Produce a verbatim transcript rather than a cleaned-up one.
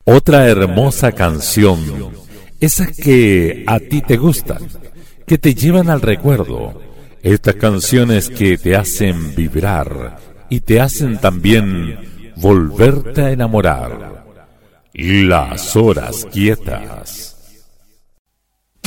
Otra hermosa canción, esas que a ti te gustan, que te llevan al recuerdo, estas canciones que te hacen vibrar y te hacen también volverte a enamorar. Las horas quietas.